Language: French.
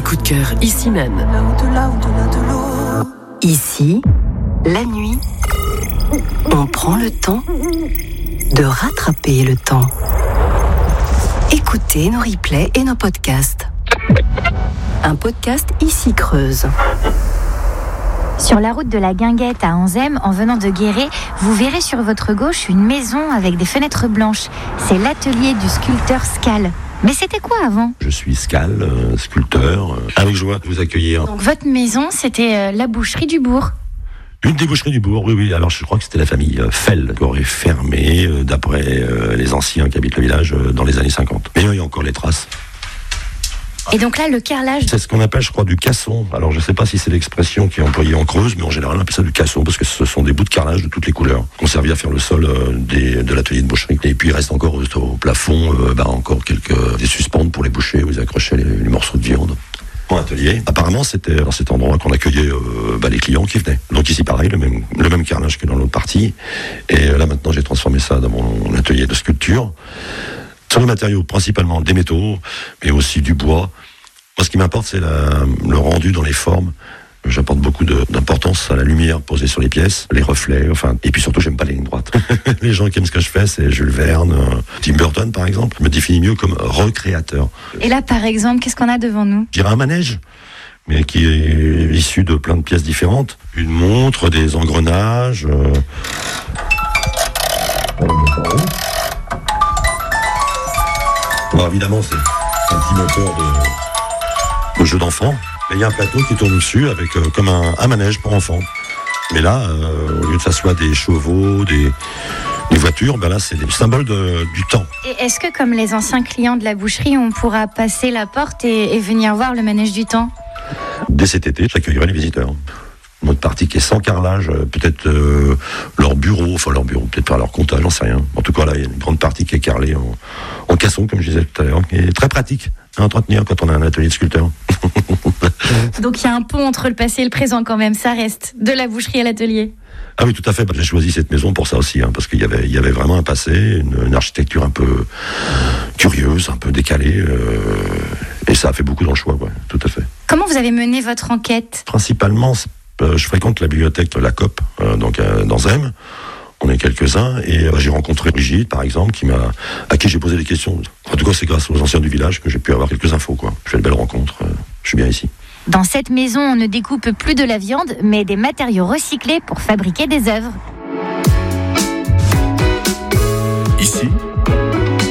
coup de cœur, ici même. Ici, la nuit, on prend le temps de rattraper le temps. Écoutez nos replays et nos podcasts. Un podcast Ici Creuse. Sur la route de la Guinguette à Anzem, en venant de Guéret, vous verrez sur votre gauche une maison avec des fenêtres blanches. C'est l'atelier du sculpteur Scal. Mais c'était quoi avant ? Je suis Scal, sculpteur, avec joie de vous accueillir. Donc votre maison, c'était la boucherie du bourg. Une des boucheries du bourg, oui. Alors je crois que c'était la famille Fell qui aurait fermé, d'après les anciens qui habitent le village, dans les années 50. Mais il y a encore les traces. Et donc là, le carrelage... C'est ce qu'on appelle, je crois, du casson. Alors, je ne sais pas si c'est l'expression qui est employée en Creuse, mais en général, on appelle ça du casson, parce que ce sont des bouts de carrelage de toutes les couleurs, qui ont servi à faire le sol de l'atelier de boucherie. Et puis, il reste encore au plafond, encore des suspentes pour les bouchers, où ils accrochaient les morceaux de viande. Mon atelier, apparemment, c'était dans cet endroit qu'on accueillait les clients qui venaient. Donc ici, pareil, le même carrelage que dans l'autre partie. Et là, maintenant, j'ai transformé ça dans mon atelier de sculpture. Sur les matériaux, principalement des métaux, mais aussi du bois. Moi, ce qui m'importe, c'est le rendu dans les formes. J'apporte beaucoup d'importance à la lumière posée sur les pièces, les reflets, et puis surtout, j'aime pas les lignes droites. Les gens qui aiment ce que je fais, c'est Jules Verne, Tim Burton, par exemple, me définit mieux comme recréateur. Et là, par exemple, qu'est-ce qu'on a devant nous ? Je dirais un manège, mais qui est issu de plein de pièces différentes. Une montre, des engrenages... Bon, évidemment, c'est un petit moteur de jeu d'enfant. Et il y a un plateau qui tourne dessus avec comme un manège pour enfants. Mais là, au lieu que ça soit des chevaux, des voitures, là, c'est des symboles du temps. Et est-ce que, comme les anciens clients de la boucherie, on pourra passer la porte et venir voir le manège du temps ? Dès cet été, j'accueillerai les visiteurs. Une autre partie qui est sans carrelage, peut-être leur bureau, peut-être pas leur comptage, j'en sais rien. En tout cas, là, il y a une grande partie qui est carrelée en casson, comme je disais tout à l'heure, qui est très pratique à entretenir quand on a un atelier de sculpteur. Donc il y a un pont entre le passé et le présent quand même, ça reste, de la boucherie à l'atelier. Ah oui, tout à fait. J'ai choisi cette maison pour ça aussi, parce qu'il y avait vraiment un passé, une architecture un peu curieuse, un peu décalée, et ça a fait beaucoup dans le choix, tout à fait. Comment vous avez mené votre enquête ? Principalement, je fréquente la bibliothèque de la COP, dans Zem. On est quelques-uns, et j'ai rencontré Brigitte, par exemple, à qui j'ai posé des questions. En tout cas, c'est grâce aux anciens du village que j'ai pu avoir quelques infos, Je fais de belles rencontres, je suis bien ici. Dans cette maison, on ne découpe plus de la viande, mais des matériaux recyclés pour fabriquer des œuvres. Ici,